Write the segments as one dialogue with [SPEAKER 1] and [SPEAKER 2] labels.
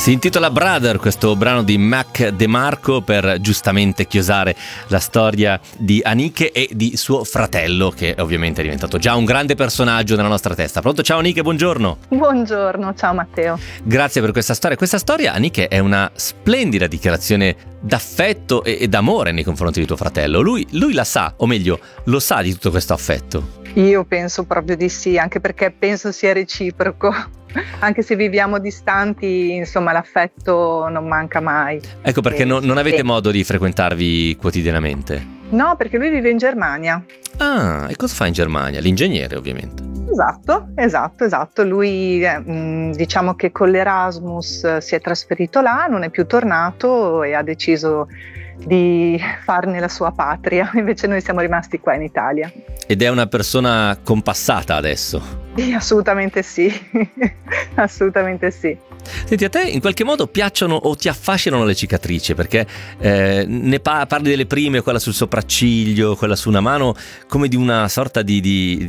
[SPEAKER 1] Si intitola Brother, questo brano di Mac DeMarco, per giustamente chiosare la storia di Anike e di suo fratello, che ovviamente è diventato già un grande personaggio nella nostra testa. Pronto? Ciao Anike, buongiorno.
[SPEAKER 2] Buongiorno, ciao Matteo.
[SPEAKER 1] Grazie per questa storia. Questa storia, Anike, è una splendida dichiarazione d'affetto e d'amore nei confronti di tuo fratello. Lui la sa, o meglio, lo sa di tutto questo affetto.
[SPEAKER 2] Io penso proprio di sì, anche perché penso sia reciproco. Anche se viviamo distanti, insomma, l'affetto non manca mai.
[SPEAKER 1] Ecco perché non avete modo di frequentarvi quotidianamente?
[SPEAKER 2] No, perché lui vive in Germania.
[SPEAKER 1] Ah, e cosa fa in Germania? L'ingegnere, ovviamente.
[SPEAKER 2] Esatto. Lui diciamo che con l'Erasmus si è trasferito là, non è più tornato e ha deciso di farne la sua patria. Invece noi siamo rimasti qua in Italia.
[SPEAKER 1] Ed è una persona compassata adesso?
[SPEAKER 2] Sì, assolutamente sì. Assolutamente sì.
[SPEAKER 1] Senti, a te in qualche modo piacciono o ti affascinano le cicatrici? Perché ne parli delle prime, quella sul sopracciglio, quella su una mano, come di una sorta di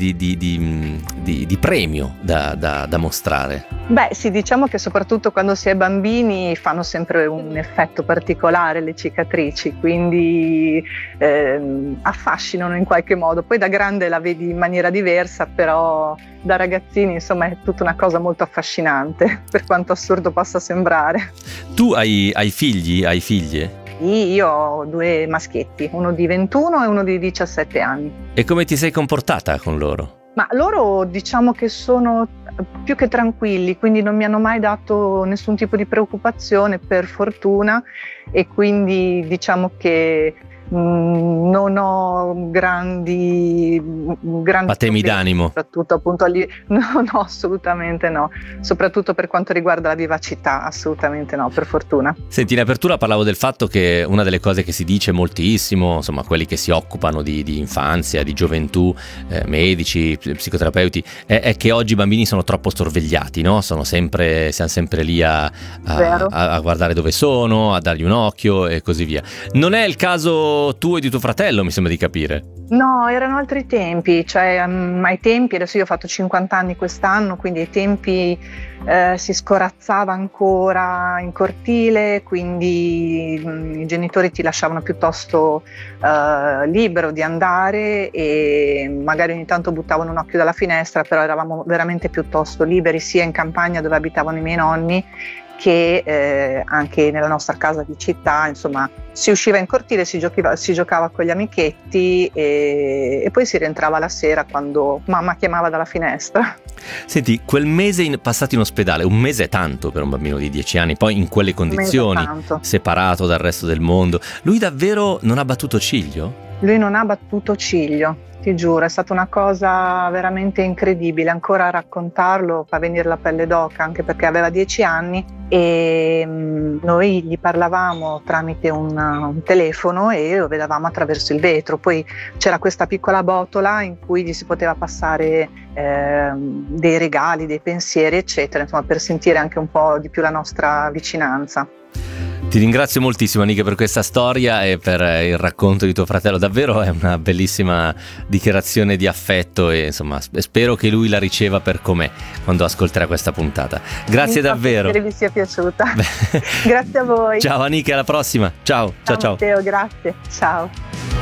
[SPEAKER 1] premio da mostrare.
[SPEAKER 2] Beh sì, diciamo che soprattutto quando si è bambini fanno sempre un effetto particolare le cicatrici, quindi affascinano in qualche modo. Poi da grande la vedi in maniera diversa, però da ragazzini insomma è tutta una cosa molto affascinante, per quanto assurdo possa sembrare.
[SPEAKER 1] Tu hai figli? Hai figlie?
[SPEAKER 2] Io ho 2 maschietti, uno di 21 e uno di 17 anni.
[SPEAKER 1] E come ti sei comportata con loro?
[SPEAKER 2] Ma loro diciamo che sono più che tranquilli, quindi non mi hanno mai dato nessun tipo di preoccupazione, per fortuna, e quindi diciamo che non ho grandi
[SPEAKER 1] patemi d'animo.
[SPEAKER 2] Soprattutto appunto no, assolutamente no, soprattutto per quanto riguarda la vivacità, assolutamente no, per fortuna.
[SPEAKER 1] Senti, in apertura parlavo del fatto che una delle cose che si dice moltissimo, insomma quelli che si occupano di infanzia, di gioventù, medici, psicoterapeuti, è che oggi i bambini sono troppo sorvegliati, no? Siamo sempre lì a guardare dove sono, a dargli un occhio e così via. Non è il caso tuo e di tuo fratello, mi sembra di capire.
[SPEAKER 2] No, erano altri tempi, cioè ai tempi, adesso io ho fatto 50 anni quest'anno, quindi ai tempi si scorazzava ancora in cortile, quindi i genitori ti lasciavano piuttosto libero di andare e magari ogni tanto buttavano un occhio dalla finestra, però eravamo veramente piuttosto liberi, sia in campagna dove abitavano i miei nonni che anche nella nostra casa di città. Insomma, si usciva in cortile, si giocava con gli amichetti e poi si rientrava la sera quando mamma chiamava dalla finestra.
[SPEAKER 1] Senti, quel mese passato in ospedale, un mese è tanto per un bambino di 10 anni, poi in quelle condizioni, separato dal resto del mondo, lui davvero non ha battuto ciglio?
[SPEAKER 2] Lui non ha battuto ciglio. Ti giuro, è stata una cosa veramente incredibile, ancora a raccontarlo fa venire la pelle d'oca, anche perché aveva 10 anni e noi gli parlavamo tramite un telefono e lo vedevamo attraverso il vetro. Poi c'era questa piccola botola in cui gli si poteva passare dei regali, dei pensieri, eccetera, insomma, per sentire anche un po' di più la nostra vicinanza.
[SPEAKER 1] Ti ringrazio moltissimo, Anike, per questa storia e per il racconto di tuo fratello. Davvero è una bellissima dichiarazione di affetto e insomma spero che lui la riceva per com'è quando ascolterà questa puntata. Grazie davvero.
[SPEAKER 2] Spero vi sia piaciuta. Grazie a voi.
[SPEAKER 1] Ciao Anike, alla prossima. Ciao.
[SPEAKER 2] Matteo, grazie. Ciao.